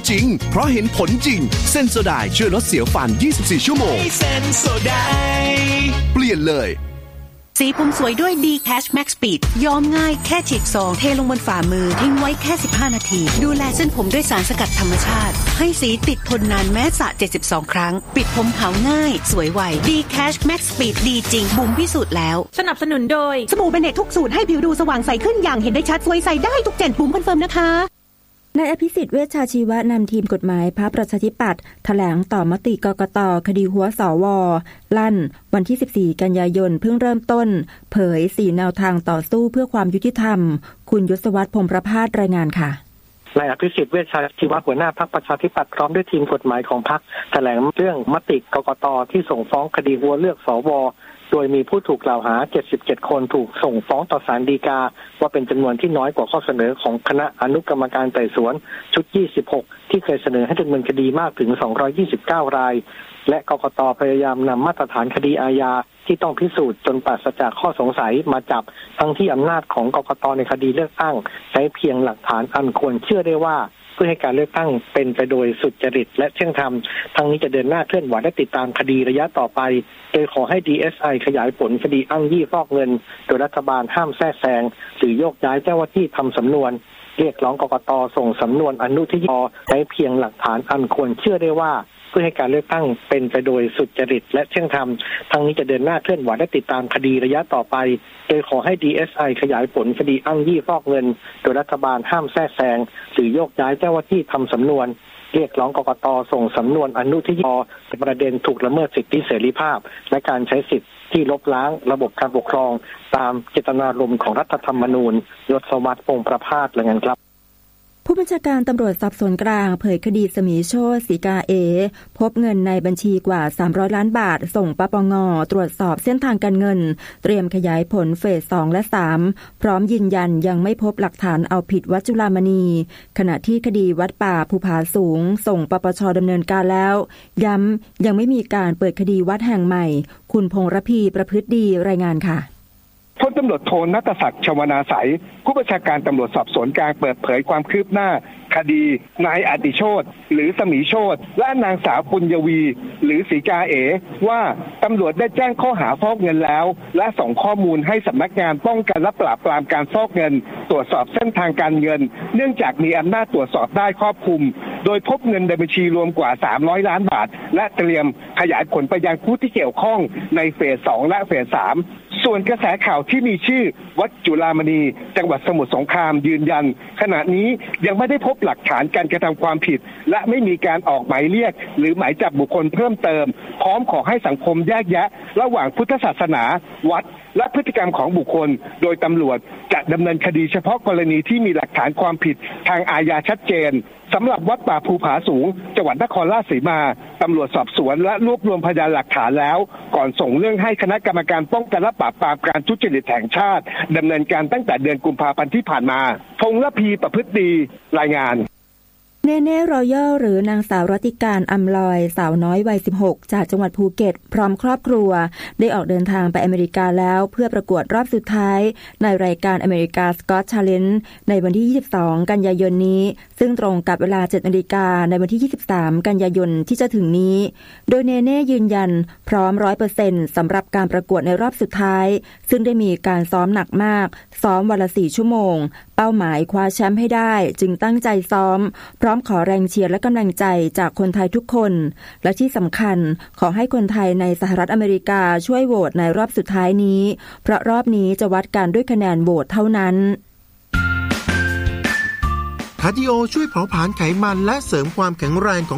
จริงเพราะเห็นผลจริงเซนโซไดช่วยลดเสียวฟัน24ชั่วโมงเซนโซไดเปลี่ยนเลยสีผมสวยด้วย D-Cash Max Speed ย้อมง่ายแค่ฉีกซองเทลงบนฝ่ามือทิ้งไว้แค่15นาทีดูแลเส้นผมด้วยสารสกัดธรรมชาติให้สีติดทนนานแม้สระ72ครั้งปิดผมขาวง่ายสวยไว D-Cash Max Speed ดีจริงบุ๋มพิสูจน์แล้วสนับสนุนโดยสบู่เบเนตทุกสูตรให้ผิวดูสว่างใสขึ้นอย่างเห็นได้ชัดสวยใสได้ทุกเจนบุ๋มคอนเฟิร์มนะคะนายอภิสิทธิ์เวชชาชีวะนำทีมกฎหมายพรรคประชาธิปัตย์แถลงต่อมติกกต.คดีหัวสว.ลั่นวันที่14กันยายนเพิ่งเริ่มต้นเผย4แนวทางต่อสู้เพื่อความยุติธรรมคุณยศวัฒน์พรหมประภาสรายงานค่ะนายอภิสิทธิ์เวชชาชีวะหัวหน้าพรรคประชาธิปัตย์พร้อมด้วยทีมกฎหมายของพรรคแถลงเรื่องมติกกต.ที่ส่งฟ้องคดีหัวเลือกสว.โดยมีผู้ถูกกล่าวหา77คนถูกส่งฟ้องต่อศาลฎีกาว่าเป็นจำนวนที่น้อยกว่าข้อเสนอของคณะอนุกรรมการไต่สวนชุด26ที่เคยเสนอให้ดำเนินคดีมากถึง229รายและกกต.พยายามนำมาตรฐานคดีอาญาที่ต้องพิสูจน์จนปราศจากข้อสงสัยมาจับทั้งที่อำนาจของกกต.ในคดีเลือกตั้งใช้เพียงหลักฐานอันควรเชื่อได้ว่าเพื่อให้การเลือกตั้งเป็นไปโดยสุจริตและเที่ยงธรรมทั้งนี้จะเดินหน้าเคลื่อนไหวและติดตามคดีระยะต่อไปโดยขอให้ DSI ขยายผลคดีอ้างยี่ฟอกเงินโดยรัฐบาลห้ามแทรกแซงหรือโยกย้ายเจ้าหน้าที่ทำสำนวนเรียกร้องกกต.ส่งสำนวนอนุทิยใช้เพียงหลักฐานอันควรเชื่อได้ว่าเพื่อให้การเลือกตั้งเป็นไปโดยสุจริตและเที่ยงธรรมทั้งนี้จะเดินหน้าเคลื่อนไหวและติดตามคดีระยะต่อไปโดยขอให้ DSI ขยายผลคดีอ้างยี่ฟอกเงินโดยรัฐบาลห้ามแทรกแซงหรือโยกย้ายเจ้าหน้าที่ทำสำนวนเรียกร้องกกต.ส่งสำนวนอนุทิยประเด็นถูกละเมิดสิทธิเสรีภาพและการใช้สิทธิที่ลบล้างระบบการปกครองตามเจตนารมณ์ของรัฐธรรมนูญยศวัฒน์ พงษ์ประภาสรายงานครับผู้บัญชาการตำรวจสอบสวนกลางเผยคดีสมีโชติ ศรีกาเอพบเงินในบัญชีกว่า300ล้านบาทส่งปปง.ตรวจสอบเส้นทางการเงินเตรียมขยายผลเฟส2และ3พร้อมยืนยันยังไม่พบหลักฐานเอาผิดวัดจุฬามณีขณะที่คดีวัดป่าภูผาสูงส่งปปช.ดำเนินการแล้วย้ำยังไม่มีการเปิดคดีวัดแห่งใหม่คุณพงษ์ระพีประพฤติดีรายงานค่ะพลตำรวจโทณัฐศักดิ์ ชวนาสัยผู้บัญชาการตำรวจสอบสวนกลางเปิดเผยความคืบหน้าคดีนายอดิโชติหรือสมีโชติและนางสาวปุญญวีหรือศรีกาเอว่าตำรวจได้แจ้งข้อหาฟอกเงินแล้วและส่งข้อมูลให้สำนักงานป้องกันและปราบปรามการฟอกเงินตรวจสอบเส้นทางการเงินเนื่องจากมีอำนาจตรวจสอบได้ครอบคลุมโดยพบเงินในบัญชีรวมกว่า300ล้านบาทและเตรียมขยายผลไปยังผู้ที่เกี่ยวข้องในเฟส2และเฟส3ส่วนกระแสข่าวที่มีชื่อวัดจุฬามณีจังหวัดสมุทรสงครามยืนยันขณะนี้ยังไม่ได้พบหลักฐานการกระทำความผิดและไม่มีการออกหมายเรียกหรือหมายจับบุคคลเพิ่มเติมพร้อมขอให้สังคมแยกแยะระหว่างพุทธศาสนาวัดและพฤติกรรมของบุคคลโดยตำรวจจะดำเนินคดีเฉพาะกรณีที่มีหลักฐานความผิดทางอาญาชัดเจนสำหรับวัดป่าภูผาสูงจังหวัดนครราชสีมาตำรวจสอบสวนและรวบรวมพยานหลักฐานแล้วก่อนส่งเรื่องให้คณะกรรมการป้องกันและปราบปรามการทุจริตแห่งชาติดำเนินการตั้งแต่เดือนกุมภาพันธ์ที่ผ่านมาพงษ์ระพีประพฤติดีรายงานเนเน่รอยัลหรือนางสาวรัติการอำลอยสาวน้อยวัย16จากจังหวัดภูเก็ตพร้อมครอบครัวได้ออกเดินทางไปอเมริกาแล้วเพื่อประกวดรอบสุดท้ายในรายการอเมริกาสกอตชาเลนจ์ในวันที่22กันยายนนี้ซึ่งตรงกับเวลา 7:00 น.ในวันที่23กันยายนที่จะถึงนี้โดยเนเน่ยืนยันพร้อม 100% สำหรับการประกวดในรอบสุดท้ายซึ่งได้มีการซ้อมหนักมากซ้อมวันละ4ชั่วโมงเป้าหมายคว้าแชมป์ให้ได้จึงตั้งใจซ้อมพร้อมขอแรงเชียร์และกำลังใจจากคนไทยทุกคนและที่สำคัญขอให้คนไทยในสหรัฐอเมริกาช่วยโหวตในรอบสุดท้ายนี้เพราะรอบนี้จะวัดกันด้วยคะแนนโหวตเท่านั้นคาร์ดิโอช่วยเผาผลาญไขมันและเสริมความแข็งแรงของ